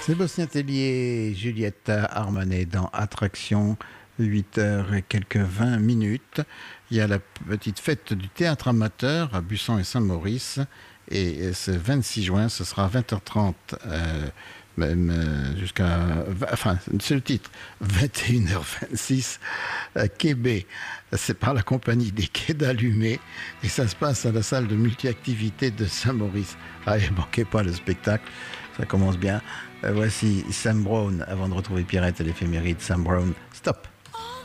Sébastien Tellier, Juliette Armanet dans Attraction, 8 heures et quelques 20 minutes. Il y a la petite fête du théâtre amateur à Busson et Saint-Maurice. Et ce 26 juin, ce sera à 20h30, même jusqu'à... Enfin, c'est le titre, 21h26, Quai B. C'est par la compagnie des Quais d'Allumé. Et ça se passe à la salle de multi-activités de Saint-Maurice. Allez, manquez pas le spectacle, ça commence bien. Voici Sam Brown, avant de retrouver Pierrette et l'éphéméride. Sam Brown, stop.